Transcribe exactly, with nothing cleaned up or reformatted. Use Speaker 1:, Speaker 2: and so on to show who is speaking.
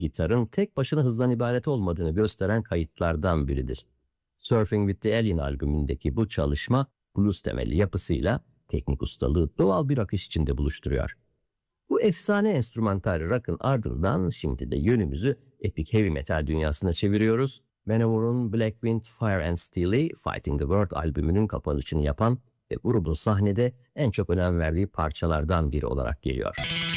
Speaker 1: gitarın tek başına hızdan ibaret olmadığını gösteren kayıtlardan biridir. Surfing with the Alien albümündeki bu çalışma blues temelli yapısıyla teknik ustalığı doğal bir akış içinde buluşturuyor. Bu efsane enstrümantal rock'ın ardından şimdi de yönümüzü epic heavy metal dünyasına çeviriyoruz. Manowar'un Black Wind, Fire and Steel'i Fighting the World albümünün kapanışını yapan ve grubun sahnede en çok önem verdiği parçalardan biri olarak geliyor.